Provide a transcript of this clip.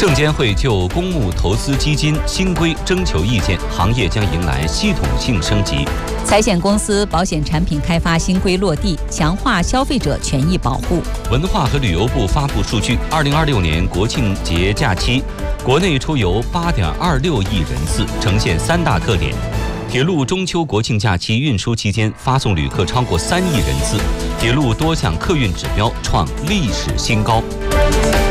证监会就公募投资基金新规征求意见，行业将迎来系统性升级。 财险公司保险产品开发新规落地，强化消费者权益保护。 文化和旅游部发布数据，2026年国庆节假期，国内出游8.26亿人次，呈现3大特点。铁路中秋国庆假期运输期间发送旅客超过3亿人次，铁路多项客运指标创历史新高。